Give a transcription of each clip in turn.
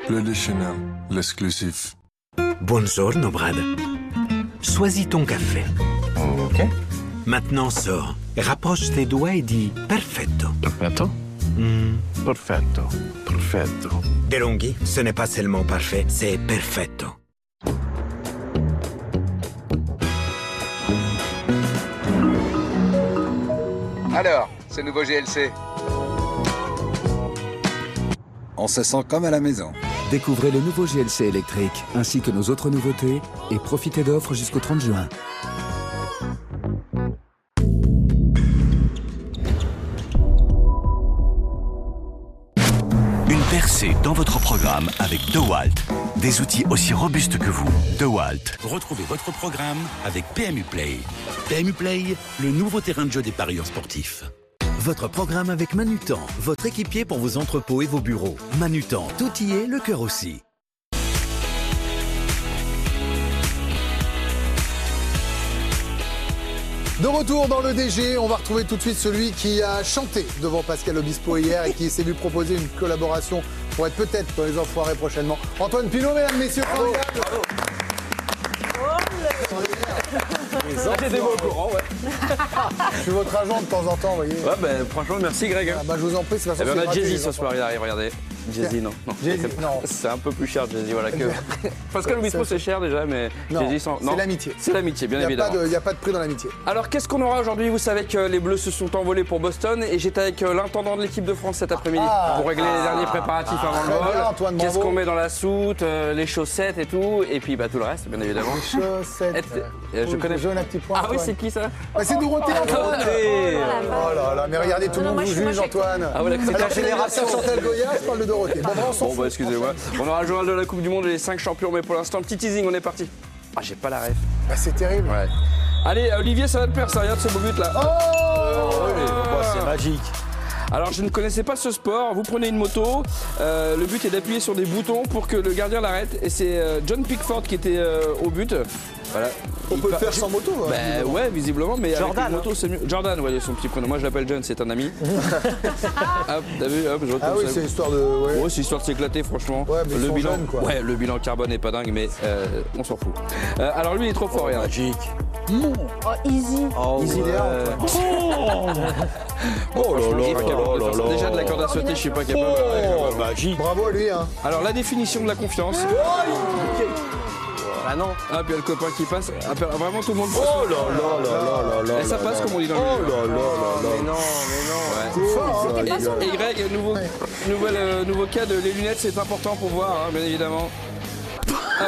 Bleu de Chanel, l'exclusif. Buongiorno, Brad. Choisis ton café. Ok. Maintenant, sors. Rapproche tes doigts et dis perfetto. Perfetto? Perfetto. Perfetto. DeLonghi, ce n'est pas seulement parfait, c'est perfetto. Alors, ce nouveau GLC. On se sent comme à la maison. Découvrez le nouveau GLC électrique, ainsi que nos autres nouveautés, et profitez d'offres jusqu'au 30 juin. Une percée dans votre programme avec DeWalt. Des outils aussi robustes que vous. DeWalt. Retrouvez votre programme avec PMU Play. PMU Play, le nouveau terrain de jeu des parieurs sportifs. Votre programme avec Manutan, votre équipier pour vos entrepôts et vos bureaux. Manutan, tout y est, le cœur aussi. De retour dans le DG, on va retrouver tout de suite celui qui a chanté devant Pascal Obispo hier et qui s'est vu proposer une collaboration pour être peut-être dans les Enfoirés prochainement. Antoine Pinot, mesdames, messieurs, formidable. J'étais au courant, ouais. Je suis votre agent de temps en temps, vous voyez. Ouais, ben franchement, merci Greg. Ah, bah, je vous en prie, c'est On a Jay-Z ce soir, il arrive, regardez. Jay-Z, non. Jay-Z, non. C'est un peu plus cher, Jay-Z, voilà. Que... Pascal Obispo, c'est cher déjà, mais Jay-Z, non. C'est l'amitié. C'est l'amitié, bien évidemment. Il n'y a pas de prix dans l'amitié. Alors, qu'est-ce qu'on aura aujourd'hui? Vous savez que les Bleus se sont envolés pour Boston et j'étais avec l'intendant de l'équipe de France cet après-midi pour régler les derniers préparatifs avant le vol. Qu'est-ce qu'on met dans la soute, les chaussettes et tout, et puis tout le reste, bien évidemment. Les chaussettes. Je connais. Je donne un petit point. Ah oui, c'est qui ça? C'est Dorothée, Antoine. Oh là là, mais regardez, tout le monde vous juge, Antoine. Ah voilà, c'est la génération Chantal Goya, je parle de Dorothée. Bon, bah excusez-moi. On aura le journal de la Coupe du Monde et les 5 champions, mais pour l'instant, petit teasing, on est parti. Ah, j'ai pas la ref. Bah, c'est terrible. Ouais. Allez, Olivier, ça va te plaire, ça, regarde ce beau but là. C'est magique. Alors, je ne connaissais pas ce sport. Vous prenez une moto, le but est d'appuyer sur des boutons pour que le gardien l'arrête. Et c'est John Pickford qui était au but. Voilà. On peut le faire sans moto. Bah ouais, visiblement, mais Jordan, avec une moto, c'est mieux. Jordan, ouais, son petit prénom. Moi, je l'appelle John, c'est un ami. Hop, t'as vu, hop, je Ah oui, c'est histoire de. Ouais, c'est histoire de s'éclater, franchement. Ouais, mais le bilan, jeunes, quoi. ouais, le bilan carbone n'est pas dingue, mais on s'en fout. Alors lui, il est trop fort, regarde. Magique. Oh, easy. Easy Léa, Oh là là. Déjà de la corde à sauter, je suis pas capable. Oh, magique. Bravo à lui, hein. Alors la définition de la confiance. Ah non. Ah, puis il y a le copain qui passe. Ah, vraiment tout le monde passe. Oh là là là là là. Et ça passe comme on dit dans le Oh milieu. là là là là. Ouais. C'est fort, hein. Et Greg, nouveau cas de les lunettes, c'est important pour voir, hein, bien évidemment. Ah,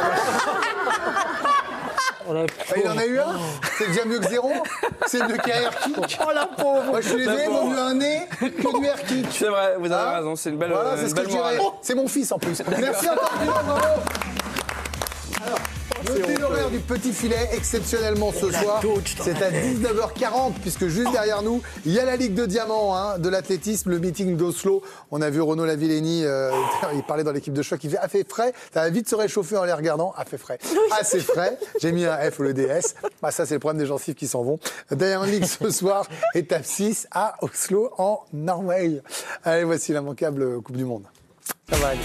Il en a eu un. C'est déjà mieux que zéro. C'est mieux qu'un air kick. Oh la pauvre. Moi, je suis désolé, vaut mieux un nez que du air kick. C'est vrai, vous avez raison, c'est une belle Voilà, c'est ce que je dirais. C'est mon fils en plus. Merci encore, bravo. Alors, notez l'horaire du petit filet exceptionnellement ce soir. C'est à 19h40 puisque juste derrière nous, il y a la Ligue de Diamants de l'athlétisme, le meeting d'Oslo. On a vu Renaud Lavillenie, il parlait dans l'équipe de choc, il fait « Ah, fait frais ». Ça va vite se réchauffer en les regardant. « Ah, fait frais ». « Ah, c'est frais ». J'ai mis un F au DS. Bah, ça, c'est le problème des gencives qui s'en vont. Diamond League ce soir, étape 6 à Oslo en Norvège. Allez, voici l'immanquable Coupe du Monde. Ça va aller.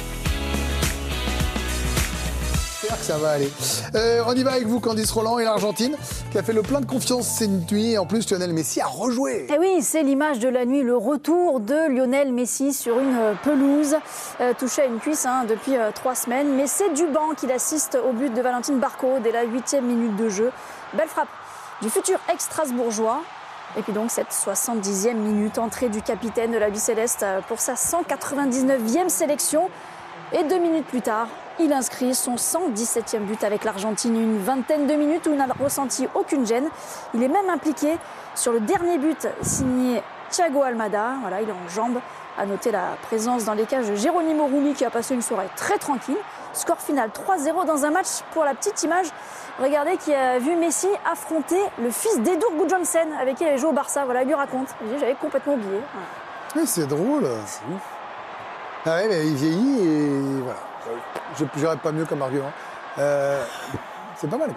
J'espère que ça va aller. On y va avec vous, Candice Roland et l'Argentine, qui a fait le plein de confiance cette nuit. Et en plus, Lionel Messi a rejoué. Et oui, c'est l'image de la nuit, le retour de Lionel Messi sur une pelouse, touché à une cuisse depuis 3 semaines. Mais c'est du banc qu'il assiste au but de Valentine Barco dès la 8e minute de jeu. Belle frappe du futur ex-strasbourgeois. Et puis donc cette 70e minute, entrée du capitaine de la Bicéleste pour sa 199e sélection. Et 2 minutes plus tard, il inscrit son 117e but avec l'Argentine. Une vingtaine de minutes où il n'a ressenti aucune gêne. Il est même impliqué sur le dernier but signé Thiago Almada. Voilà, il est en jambes. À noter la présence dans les cages de Geronimo Rulli qui a passé une soirée très tranquille. Score final 3-0 dans un match, pour la petite image, regardez, qui a vu Messi affronter le fils d'Edur Gudjohnsen avec qui il avait joué au Barça. Voilà, il lui raconte. J'avais complètement oublié. Voilà. Oui, c'est drôle. C'est ouf. Ah ouais, mais il vieillit et voilà. Je n'aurais pas mieux comme argument. C'est pas mal quand même.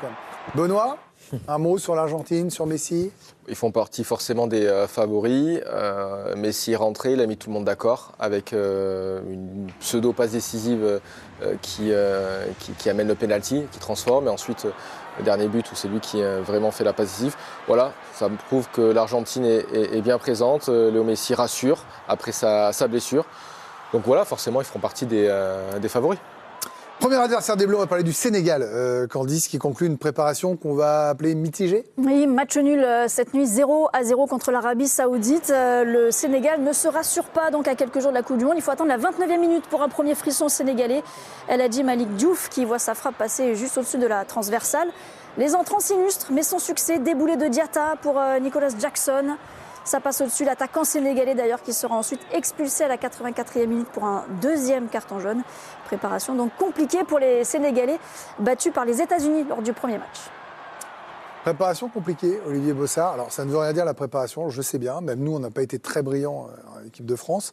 Benoît, un mot sur l'Argentine, sur Messi? Ils font partie forcément des favoris. Messi est rentré, il a mis tout le monde d'accord avec une pseudo-passe décisive qui amène le penalty, qui transforme. Et ensuite, le dernier but où c'est lui qui a vraiment fait la passe décisive. Voilà, ça me prouve que l'Argentine est bien présente. Léo Messi rassure après sa blessure. Donc voilà, forcément, ils feront partie des favoris. Premier adversaire des Bleus, on va parler du Sénégal, Candice, qui conclut une préparation qu'on va appeler mitigée. Oui, match nul cette nuit, 0-0 contre l'Arabie Saoudite. Le Sénégal ne se rassure pas donc à quelques jours de la Coupe du Monde. Il faut attendre la 29e minute pour un premier frisson sénégalais. El Hadji Malick Diouf qui voit sa frappe passer juste au-dessus de la transversale. Les entrants s'illustrent, mais sans succès. Déboulé de Diatta pour Nicolas Jackson. Ça passe au-dessus, l'attaquant sénégalais d'ailleurs qui sera ensuite expulsé à la 84e minute pour un deuxième carton jaune. Préparation donc compliquée pour les Sénégalais battus par les États-Unis lors du premier match. Préparation compliquée, Olivier Bossard. Alors ça ne veut rien dire la préparation, je sais bien. Même nous, on n'a pas été très brillants en équipe de France.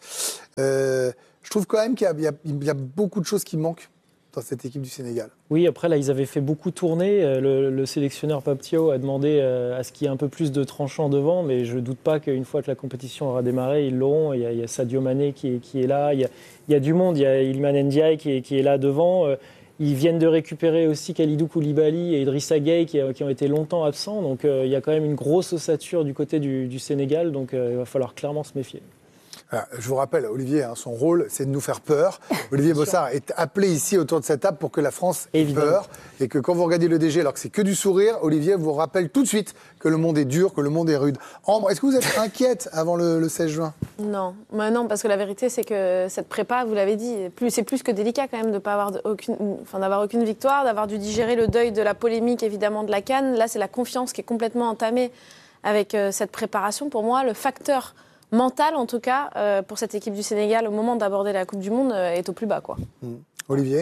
Je trouve quand même qu'il y a beaucoup de choses qui manquent dans cette équipe du Sénégal. Oui, après, là, ils avaient fait beaucoup tourner. Le sélectionneur Pape Thiaw a demandé à ce qu'il y ait un peu plus de tranchants devant, mais je ne doute pas qu'une fois que la compétition aura démarré, ils l'auront. Il y a Sadio Mané qui est là, il y a du monde, il y a Iliman Ndiaye qui est là devant. Ils viennent de récupérer aussi Kalidou Koulibaly et Idrissa Gueye qui ont été longtemps absents. Donc, il y a quand même une grosse ossature du côté du Sénégal, donc il va falloir clairement se méfier. Alors, je vous rappelle, Olivier, son rôle, c'est de nous faire peur. Olivier Bossard est appelé ici autour de cette table pour que la France ait peur. Et que quand vous regardez le DG, alors que c'est que du sourire, Olivier vous rappelle tout de suite que le monde est dur, que le monde est rude. Ambre, est-ce que vous êtes inquiète avant le 16 juin ? Non, non, parce que la vérité, c'est que cette prépa, vous l'avez dit, c'est plus que délicat quand même de pas avoir d'avoir aucune victoire, d'avoir dû digérer le deuil de la polémique, évidemment, de la CAN. Là, c'est la confiance qui est complètement entamée avec cette préparation. Pour moi, le facteur mental, en tout cas, pour cette équipe du Sénégal, au moment d'aborder la Coupe du Monde, est au plus bas, quoi. Olivier ?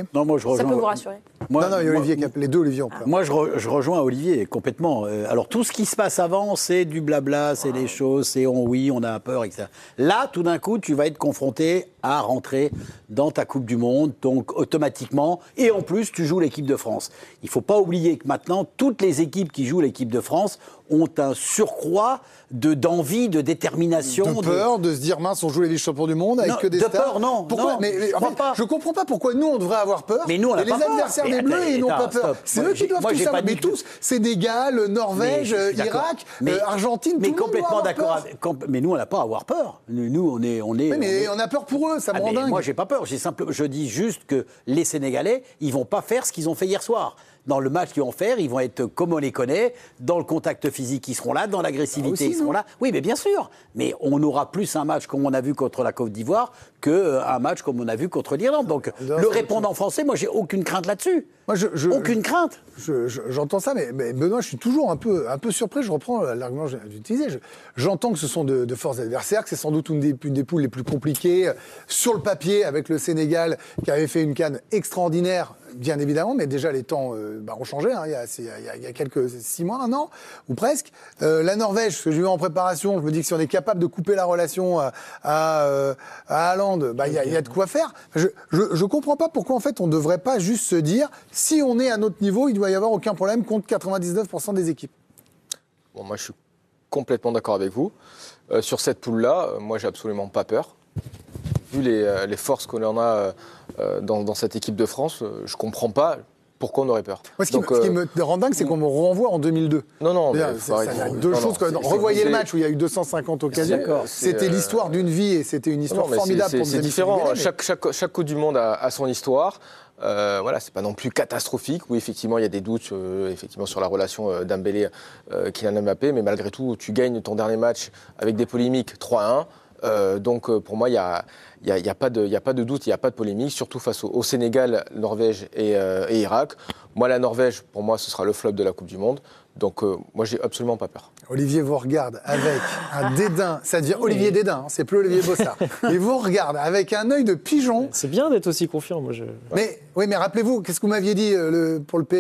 Non, moi, je rejoins... Ça peut vous rassurer. Non, il y a Olivier, les deux Olivier ont peur. Moi, je rejoins Olivier complètement. Alors, tout ce qui se passe avant, c'est du blabla, c'est des choses, c'est on a peur, etc. Là, tout d'un coup, tu vas être confronté à rentrer dans ta Coupe du Monde, donc automatiquement, et en plus, tu joues l'équipe de France. Il ne faut pas oublier que maintenant, toutes les équipes qui jouent l'équipe de France ont un surcroît d'envie, de détermination. De peur, de se dire, mince, on joue les champions du monde avec que des stars. De peur, non. Pourquoi ? Non, mais en fait, je comprends pas pourquoi nous, on devrait avoir peur. Mais nous, on n'a pas peur. Et les adversaires des Bleus, ils n'ont pas peur. C'est eux qui doivent tout savoir. Mais tous, Sénégal, Norvège, Irak, Argentine, mais tout complètement d'accord. Mais nous, on n'a pas à avoir peur. Nous, on est. Mais on a peur pour eux, ça me rend dingue. Moi, j'ai pas peur. Je dis juste que les Sénégalais, ils vont pas faire ce qu'ils ont fait hier soir. Dans le match qu'ils vont faire, ils vont être comme on les connaît, dans le contact physique, ils seront là, dans l'agressivité, ils seront là. Oui, mais bien sûr. Mais on aura plus un match comme on a vu contre la Côte d'Ivoire qu'un match comme on a vu contre l'Irlande. Donc, le répondant français, moi, j'ai aucune crainte là-dessus. Aucune crainte. J'entends ça, mais Benoît, je suis toujours un peu surpris. Je reprends l'argument que j'ai utilisé. J'entends que ce sont de forces adversaires, que c'est sans doute une des poules les plus compliquées. Sur le papier, avec le Sénégal, qui avait fait une CAN extraordinaire, bien évidemment, mais déjà les temps ont changé. Hein, il y a quelques 6 mois, 1 an, ou presque. La Norvège, ce que j'ai vu en préparation, je me dis que si on est capable de couper la relation à Haaland, il y a de quoi faire. Je comprends pas pourquoi en fait on devrait pas juste se dire si on est à notre niveau, il doit y avoir aucun problème contre 99% des équipes. Bon, moi je suis complètement d'accord avec vous. Sur cette poule-là, moi j'ai absolument pas peur. Vu les forces qu'on en a dans cette équipe de France, je comprends pas pourquoi on aurait peur. Moi, ce qui me rend dingue, c'est qu'on me renvoie en 2002. Non, mais ça y a deux choses. Revoyez le match où il y a eu 250 occasions. C'était l'histoire d'une vie et c'était une histoire formidable pour nous. C'est différent. Chaque Coupe du Monde a son histoire. Voilà, c'est pas non plus catastrophique. Oui, effectivement, il y a des doutes effectivement sur la relation Dembélé Kylian Mbappé, mais malgré tout, tu gagnes ton dernier match avec des polémiques 3-1. Donc pour moi, il y a pas de doute, il y a pas de polémique, surtout face au Sénégal, Norvège et Irak. Moi, la Norvège, pour moi, ce sera le flop de la Coupe du Monde. Donc moi, j'ai absolument pas peur. Olivier vous regarde avec un dédain, ça devient Olivier Dédain, c'est plus Olivier Bossard. Il vous regarde avec un œil de pigeon. C'est bien d'être aussi confiant, moi. Mais rappelez-vous, qu'est-ce que vous m'aviez dit pour le PSG Arsenal ?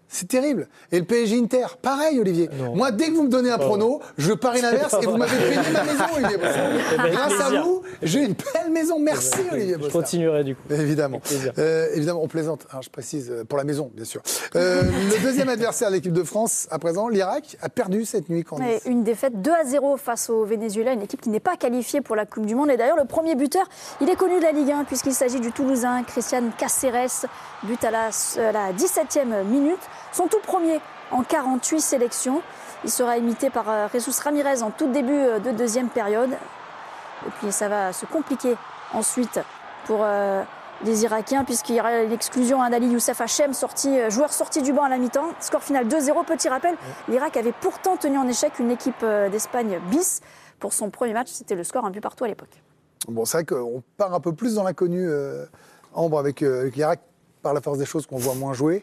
C'est terrible. Et le PSG Inter, pareil, Olivier. Moi, dès que vous me donnez un prono, je parie l'inverse et vous m'avez payé ma maison, Olivier Bossard. Grâce à vous, j'ai une belle maison. Merci, Olivier Bossard. Je continuerai du coup. Évidemment. Évidemment, on plaisante. Alors, je précise, pour la maison, bien sûr. Le deuxième adversaire de l'équipe de France, à présent, l'Irak, a perdu cette nuit. Une défaite 2-0 face au Venezuela, une équipe qui n'est pas qualifiée pour la Coupe du Monde. Et d'ailleurs, le premier buteur, il est connu de la Ligue 1 puisqu'il s'agit du Toulousain Christian Cáceres, but à la 17e minute. Son tout premier en 48 sélections. Il sera imité par Jesus Ramirez en tout début de deuxième période. Et puis ça va se compliquer ensuite pour les Irakiens puisqu'il y aura l'exclusion d'Ali Youssef Hachem, joueur sorti du banc à la mi-temps. Score final 2-0. Petit rappel, l'Irak avait pourtant tenu en échec une équipe d'Espagne bis. Pour son premier match, c'était le score 1-1 à l'époque. Bon, c'est vrai qu'on part un peu plus dans l'inconnu, Ambre, avec l'Irak, par la force des choses qu'on voit moins jouer.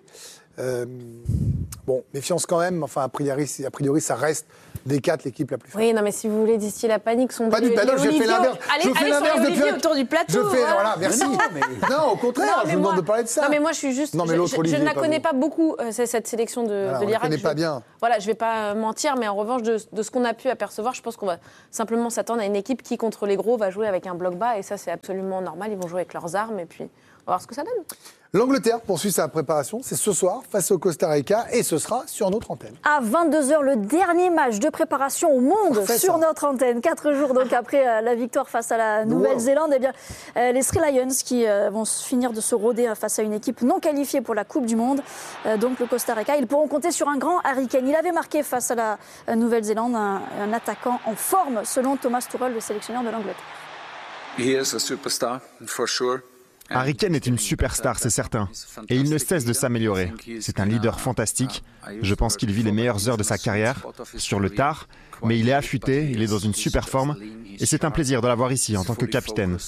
Bon, méfiance quand même. Enfin, a priori, ça reste des 4 l'équipe la plus forte. Oui, non, mais si vous voulez distiller la panique, pas du tout. Je fais l'inverse. Allez sur Olivier autour du plateau. Je fais, voilà, merci. Non, au contraire, je vous demande de parler de ça. Non, mais moi, je suis juste. Je ne la connais pas beaucoup, cette sélection de l'Irak. Je ne connais pas bien. Voilà, je ne vais pas mentir, mais en revanche, de ce qu'on a pu apercevoir, je pense qu'on va simplement s'attendre à une équipe qui, contre les gros, va jouer avec un bloc bas. Et ça, c'est absolument normal. Ils vont jouer avec leurs armes. Et puis, on va voir ce que ça donne. L'Angleterre poursuit sa préparation, c'est ce soir face au Costa Rica et ce sera sur notre antenne. À 22h, le dernier match de préparation au monde sur notre antenne. 4 jours donc après la victoire face à la Nouvelle-Zélande, eh bien, les Three Lions qui vont finir de se rôder face à une équipe non qualifiée pour la Coupe du Monde. Donc le Costa Rica, ils pourront compter sur un grand Harry Kane. Il avait marqué face à la Nouvelle-Zélande un attaquant en forme selon Thomas Tuchel, le sélectionneur de l'Angleterre. He is a superstar, for sure. Harry Kane est une superstar, c'est certain. Et il ne cesse de s'améliorer. C'est un leader fantastique. Je pense qu'il vit les meilleures heures de sa carrière, sur le tard, mais il est affûté, il est dans une super forme. Et c'est un plaisir de l'avoir ici en tant que capitaine.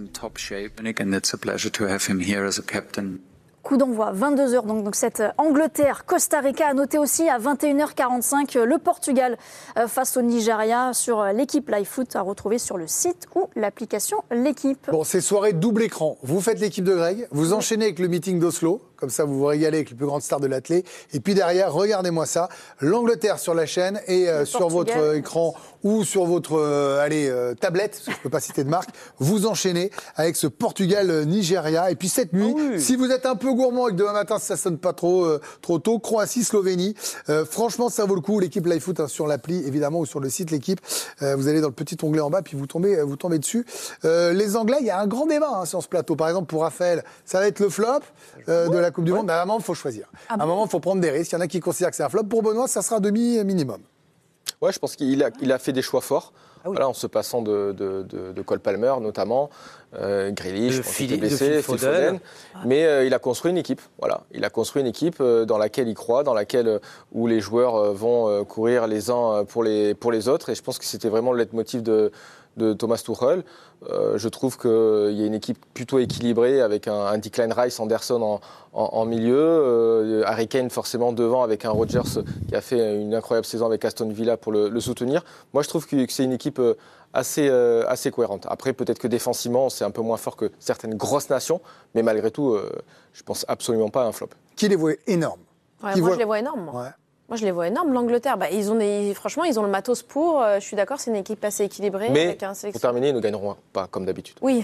Coup d'envoi, 22h, donc cette Angleterre-Costa Rica. A noté aussi à 21h45 le Portugal face au Nigeria sur l'équipe Live Foot à retrouver sur le site ou l'application L'équipe. Bon, c'est soirée double écran. Vous faites l'équipe de Greg, vous enchaînez avec le meeting d'Oslo. Comme ça, vous vous régalez avec les plus grandes stars de l'athlé. Et puis derrière, regardez-moi ça, l'Angleterre sur la chaîne et sur votre écran ou sur votre tablette, parce que je ne peux pas citer de marque, vous enchaînez avec ce Portugal-Nigeria. Et puis cette nuit, si vous êtes un peu gourmand et que demain matin, ça ne sonne pas trop tôt, Croatie-Slovénie. Franchement, ça vaut le coup. L'équipe Live Foot sur l'appli, évidemment, ou sur le site L'équipe. Vous allez dans le petit onglet en bas, puis vous tombez dessus. Les Anglais, il y a un grand débat sur ce plateau. Par exemple, pour Raphaël, ça va être le flop de la Coupe du Monde, mais à un moment, il faut choisir. À un moment, il faut prendre des risques. Il y en a qui considèrent que c'est un flop. Pour Benoît, ça sera demi-minimum. Ouais, je pense qu'il a fait des choix forts. Voilà, en se passant de Cole Palmer, notamment, Grealish, je pense qu'il était blessé, Phil Foden. Mais il a construit une équipe. Voilà. Il a construit une équipe dans laquelle il croit, où les joueurs vont courir les uns pour les autres. Et je pense que c'était vraiment le leitmotiv de Thomas Tuchel. Je trouve qu'il y a une équipe plutôt équilibrée avec un Declan Rice, Anderson en milieu, Harry Kane forcément devant avec un Rodgers qui a fait une incroyable saison avec Aston Villa pour le soutenir. Moi je trouve que c'est une équipe assez cohérente. Après peut-être que défensivement c'est un peu moins fort que certaines grosses nations, mais malgré tout je pense absolument pas à un flop. Qui les voit énormes? Je les vois énormes. Moi, je les vois énormes. L'Angleterre, franchement, ils ont le matos pour. Je suis d'accord, c'est une équipe assez équilibrée. Mais avec un pour terminer, ils ne gagneront pas comme d'habitude. Oui.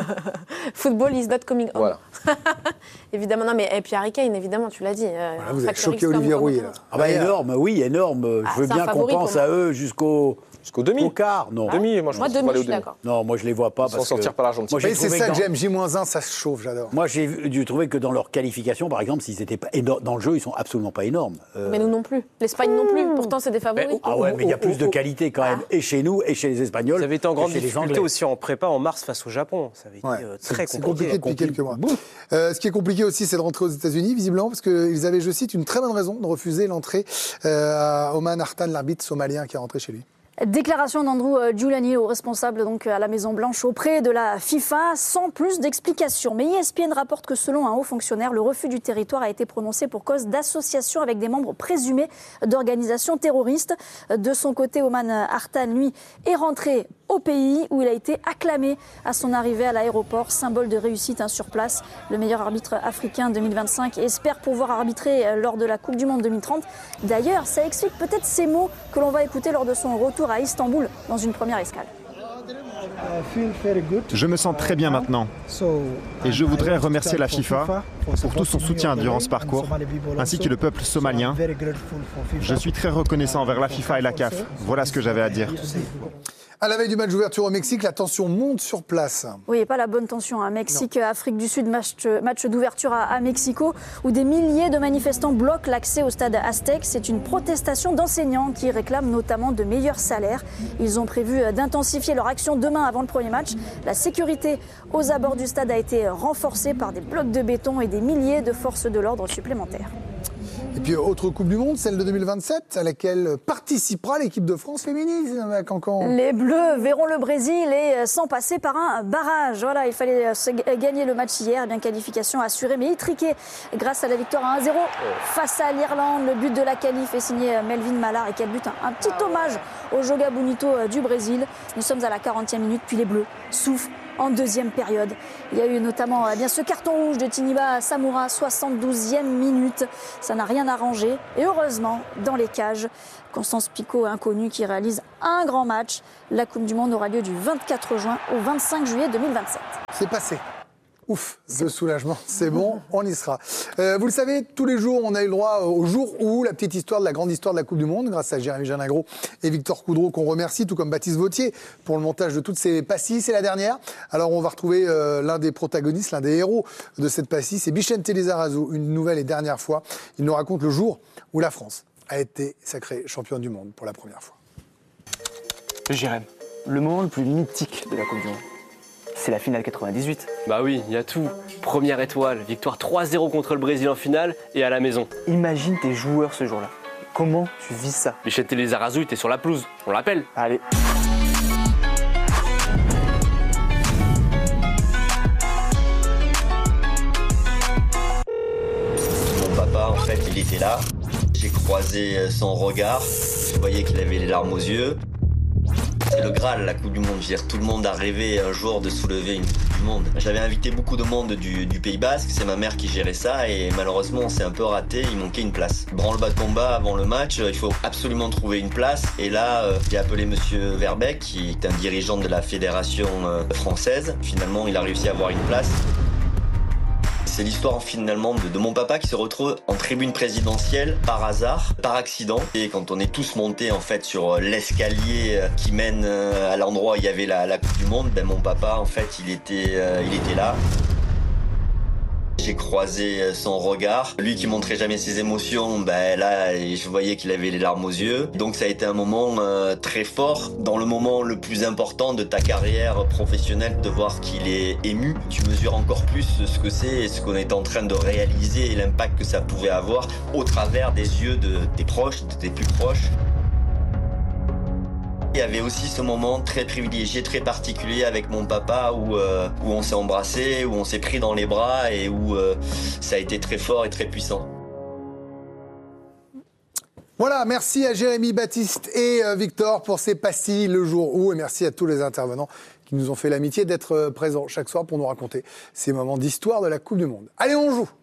Football is not coming home. Voilà. Évidemment, non, mais et puis Harry Kane, évidemment, tu l'as dit. Voilà, vous avez choqué Olivier Rouillet. Énorme, oui, énorme. Je veux bien qu'on pense à eux jusqu'au demi. Au quart, non. Demi, moi je suis d'accord. Non, moi je les vois pas. Ils vont sortir par l'Argentine. C'est ça que j'aime, J-1, ça se chauffe, j'adore. Moi j'ai trouvé que dans leur qualification, par exemple, s'ils étaient pas dans le jeu, ils sont absolument pas énormes. Mais nous non plus. L'Espagne non plus. Pourtant, c'est des favoris. Mais il y a plus de qualité quand même, et chez nous, et chez les Espagnols. Vous avez été en grande difficulté aussi en prépa en mars face au Japon. Ça avait été très compliqué. C'est compliqué depuis quelques mois. Ce qui est compliqué aussi, c'est de rentrer aux États-Unis, visiblement, parce qu'ils avaient, je cite, une très bonne raison de refuser l'entrée à Oman Artan, l'arbitre somalien qui est rentré chez lui. Déclaration d'Andrew Giuliani, au responsable donc à la Maison-Blanche auprès de la FIFA, sans plus d'explications. Mais ESPN rapporte que selon un haut fonctionnaire, le refus du territoire a été prononcé pour cause d'association avec des membres présumés d'organisations terroristes. De son côté, Oman Artan, lui, est rentré au pays où il a été acclamé à son arrivée à l'aéroport, symbole de réussite sur place. Le meilleur arbitre africain 2025 espère pouvoir arbitrer lors de la Coupe du Monde 2030. D'ailleurs, ça explique peut-être ces mots que l'on va écouter lors de son retour à Istanbul dans une première escale. Je me sens très bien maintenant et je voudrais remercier la FIFA pour tout son soutien durant ce parcours, ainsi que le peuple somalien. Je suis très reconnaissant envers la FIFA et la CAF. Voilà ce que j'avais à dire. À la veille du match d'ouverture au Mexique, la tension monte sur place. Oui, pas la bonne tension. Mexique, Afrique du Sud, match d'ouverture à Mexico, où des milliers de manifestants bloquent l'accès au stade Aztec. C'est une protestation d'enseignants qui réclament notamment de meilleurs salaires. Ils ont prévu d'intensifier leur action demain avant le premier match. La sécurité aux abords du stade a été renforcée par des blocs de béton et des milliers de forces de l'ordre supplémentaires. Et puis, autre Coupe du Monde, celle de 2027, à laquelle participera l'équipe de France féminine à Cancan. Les Bleus verront le Brésil et sans passer par un barrage. Voilà, il fallait gagner le match hier, bien qualification assurée, mais étriquée grâce à la victoire à 1-0 face à l'Irlande. Le but de la qualif est signé Melvin Mallard. Et quel but, un petit hommage au Joga Bonito du Brésil. Nous sommes à la 40e minute, puis les Bleus soufflent en deuxième période. Il y a eu notamment ce carton rouge de Tiniba Samoura, 72e minute. Ça n'a rien arrangé. Et heureusement, dans les cages, Constance Picot, inconnue, qui réalise un grand match. La Coupe du Monde aura lieu du 24 juin au 25 juillet 2027. C'est passé. Ouf, de soulagement, c'est bon, on y sera. Vous le savez, tous les jours, on a eu le droit au jour où la petite histoire de la grande histoire de la Coupe du Monde, grâce à Jérémy Janingro et Victor Coudreau, qu'on remercie, tout comme Baptiste Vautier, pour le montage de toutes ces pastilles. C'est la dernière. Alors, on va retrouver l'un des protagonistes, l'un des héros de cette pastille, c'est Vicente Lizarazu, une nouvelle et dernière fois. Il nous raconte le jour où la France a été sacrée championne du monde pour la première fois. Jérémy, le moment le plus mythique de la Coupe du Monde, c'est la finale 98. Bah oui, il y a tout. Première étoile, victoire 3-0 contre le Brésil en finale et à la maison. Imagine tes joueurs ce jour-là. Comment tu vis ça? Vicente Lizarazu était sur la pelouse, on l'appelle. Allez. Mon papa, en fait, il était là. J'ai croisé son regard. Je voyais qu'il avait les larmes aux yeux. C'est le Graal, la Coupe du Monde. Je veux dire, tout le monde a rêvé un jour de soulever une Coupe du Monde. J'avais invité beaucoup de monde du Pays Basque, c'est ma mère qui gérait ça et malheureusement on s'est un peu raté, il manquait une place. Branle-bas de combat avant le match, il faut absolument trouver une place et là j'ai appelé monsieur Verbeek qui est un dirigeant de la fédération française. Finalement il a réussi à avoir une place. C'est l'histoire finalement de mon papa qui se retrouve en tribune présidentielle par hasard, par accident. Et quand on est tous montés en fait sur l'escalier qui mène à l'endroit où il y avait la Coupe du Monde, ben mon papa en fait il était là. J'ai croisé son regard. Lui qui montrait jamais ses émotions, ben là, je voyais qu'il avait les larmes aux yeux. Donc ça a été un moment très fort. Dans le moment le plus important de ta carrière professionnelle, de voir qu'il est ému, tu mesures encore plus ce que c'est et ce qu'on est en train de réaliser et l'impact que ça pouvait avoir au travers des yeux de tes proches, de tes plus proches. Il y avait aussi ce moment très privilégié, très particulier avec mon papa où on s'est embrassé, où on s'est pris dans les bras et où ça a été très fort et très puissant. Voilà, merci à Jérémy, Baptiste et Victor pour ces pastilles le jour où, et merci à tous les intervenants qui nous ont fait l'amitié d'être présents chaque soir pour nous raconter ces moments d'histoire de la Coupe du Monde. Allez, on joue.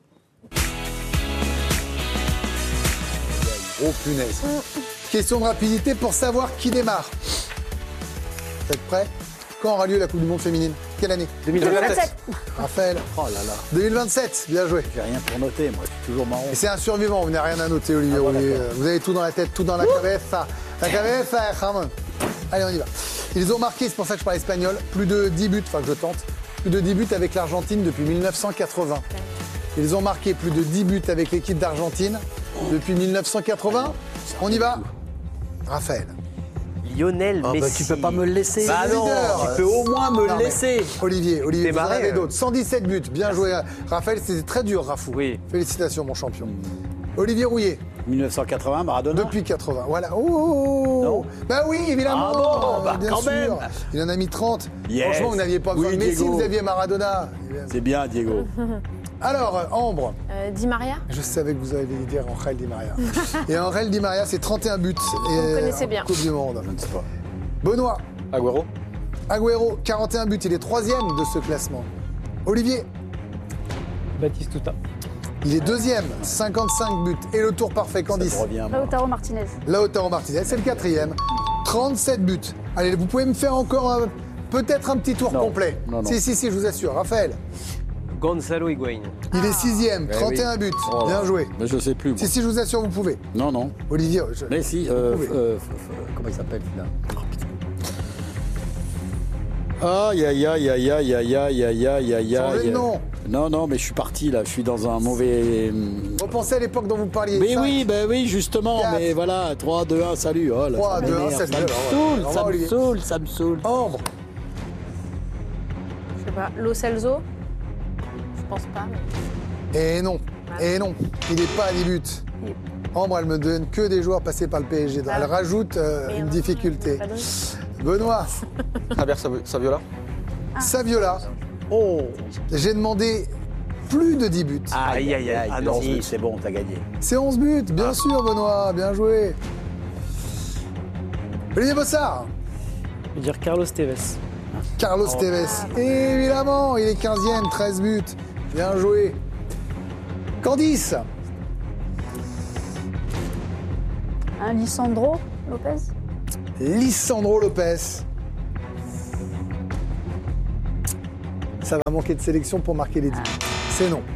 Oh punaise. Question de rapidité pour savoir qui démarre. Vous êtes prêts? Quand aura lieu la Coupe du Monde féminine? Quelle année? 2027. Raphaël. Oh là là. 2027, bien joué. J'ai rien pour noter, moi, je suis toujours marrant. Et c'est un survivant, vous n'avez rien à noter, Olivier. Vous avez tout dans la tête, tout dans la cabeza. La cabeza, Ramon. Allez, on y va. Ils ont marqué, c'est pour ça que je parle espagnol, plus de 10 buts, enfin que je tente, plus de 10 buts avec l'Argentine depuis 1980. Ils ont marqué plus de 10 buts avec l'équipe d'Argentine depuis 1980. On y va. Raphaël. Lionel Messi. Bah, tu peux pas me le laisser. Bah non, tu peux au moins me le laisser. Olivier, vous en avez d'autres. 117 buts, bien joué. Raphaël, c'était très dur, Rafou. Oui. Félicitations, mon champion. Olivier Rouillet. 1980, Maradona. Depuis 80, voilà. Oh non. Bah oui, évidemment. Ah bon, bah bien quand sûr. même. Il en a mis 30. Yes. Franchement, vous n'aviez pas besoin de Messi, Diego. vous aviez Maradona. C'est bien, Diego. Alors, Ambre. Di Maria. Je savais que vous alliez dire Angel Di Maria. Et Angel Di Maria, c'est 31 buts. Vous connaissez bien. Coupe du Monde. Je ne sais pas. Benoît. Agüero. Agüero, 41 buts, il est 3e de ce classement. Olivier. Batistuta. Il est 2e, 55 buts. Et le tour parfait, Candice. Lautaro Martinez. Lautaro Martinez, c'est le 4e. 37 buts. Allez, vous pouvez me faire encore peut-être un petit tour complet. Non. Si, je vous assure. Raphaël. Gonzalo Higuaín. Il est 6e, 31 buts. Bien joué. Mais je sais plus. Moi. Si, je vous assure, vous pouvez. Non. Olivier, Mais si, comment il s'appelle là? Aïe. Changez de nom. Non, mais je suis parti là, je suis dans un mauvais. Repensez à l'époque dont vous parliez. Mais oui, justement, 4. Mais voilà, 3, 2, 1, salut. Oh, là, 3, 2, 1, ça me saoule. Ambre. Je sais pas, Lo Celso. Je pense pas. Mais... Et non, il n'est pas à 10 buts. Ambre, elle me donne que des joueurs passés par le PSG. Elle rajoute une difficulté. Benoît. Javier Saviola. Saviola. Oh. J'ai demandé plus de 10 buts. Aïe. Ah non, c'est bon, t'as gagné. C'est 11 buts, bien sûr, Benoît. Bien joué. Olivier Bossard. Je vais dire Carlos Tevez. Carlos Tevez. Évidemment, il est 15e, 13 buts. Bien joué. Candice. Lisandro Lopez. Lisandro Lopez. Ça va manquer de sélection pour marquer les 10 buts. C'est non.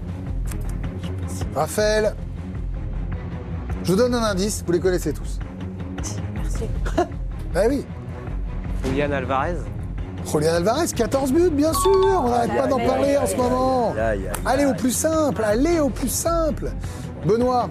Raphaël. Je vous donne un indice, vous les connaissez tous. Merci. Ah oui. Julian Alvarez. Julian Alvarez, 14 buts, bien sûr. On n'arrête pas d'en parler en ce moment. Allez au plus simple, Benoît.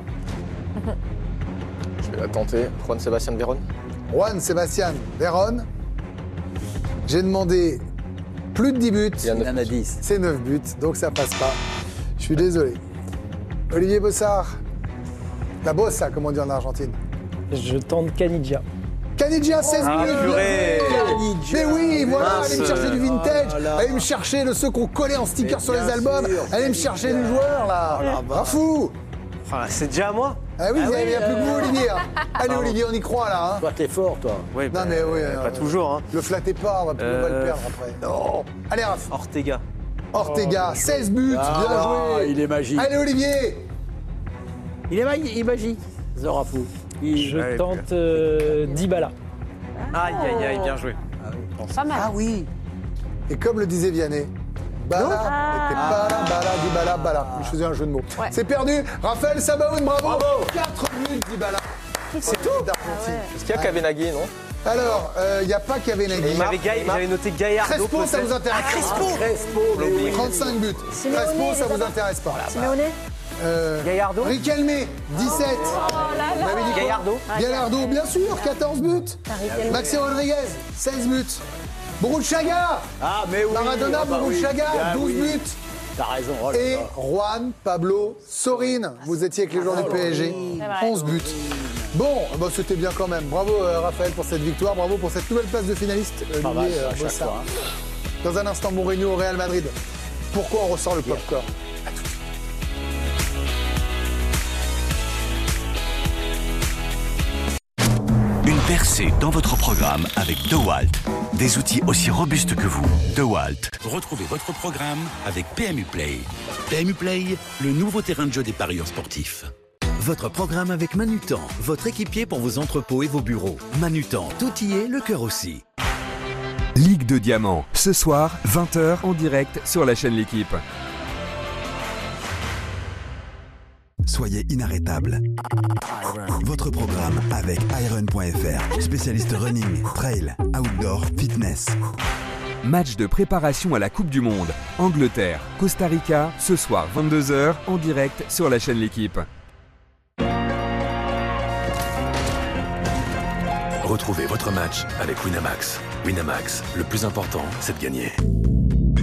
Je vais la tenter. Juan Sebastián Veron. Juan Sebastián Veron. J'ai demandé plus de 10 buts. Il en a 10. C'est 9 buts, donc ça passe pas. Je suis désolé. Olivier Bossard. La bossa, comme on dit en Argentine. Je tente Caniggia. Caniggia, 16 buts. Purée. Mais oui, voilà, allez me chercher du vintage. Allez me chercher de ceux qu'on collait en sticker sur les albums. Allez me chercher du joueur, là. Pas fou. C'est déjà à moi. Ah oui, il n'y a plus que vous, Olivier. Allez, Olivier, on y croit, là. Toi, t'es fort, toi. Oui, non, mais oui. Pas toujours, hein. Le flattez pas, on va le perdre après. Non. Allez, Raph. Ortega, 16 buts, bien joué. Il est magique. Allez, Olivier. Il est magique. Zorafou. Je tente Dybala. Aïe, bien joué. Pas mal. Ah oui. Et comme le disait Vianney, Dybala. Je faisais un jeu de mots. Ouais. C'est perdu. Raphaël Sabaoun, bravo. 4 buts, Dybala. C'est tout. Est-ce qu'il y a Kavenaghi, non? Alors, il n'y a pas Kavenaghi. J'avais noté Gallardo. Crespo, ça vous intéresse? Crespo, 35 buts. Crespo, ça vous intéresse pas? Simeone. Gaillardo. Riquelme, 17. Oh là là. Gallardo, bien sûr, 14 buts. Maxime Rodriguez, 16 buts. Boruchaga. Ah, mais oui. Maradona, Boruchaga, 12 buts. T'as raison. Et Juan Pablo Sorin. Vous étiez avec les joueurs du PSG. 11 buts. Bon, c'était bien quand même. Bravo Raphaël pour cette victoire. Bravo pour cette nouvelle place de finaliste. Bossard. Dans un instant, Mourinho au Real Madrid. Pourquoi on ressort le popcorn? Une percée dans votre programme avec DeWalt. Des outils aussi robustes que vous. DeWalt. Retrouvez votre programme avec PMU Play. PMU Play, le nouveau terrain de jeu des parieurs sportifs. Votre programme avec Manutan, votre équipier pour vos entrepôts et vos bureaux. Manutan, tout y est, le cœur aussi. Ligue de Diamant, ce soir, 20h en direct sur la chaîne L'Équipe. Soyez inarrêtable. Votre programme avec Iron.fr, spécialiste running, trail, outdoor, fitness. Match de préparation à la Coupe du Monde. Angleterre, Costa Rica, ce soir 22h en direct sur la chaîne L'Équipe. Retrouvez votre match avec Winamax. Winamax, le plus important, c'est de gagner.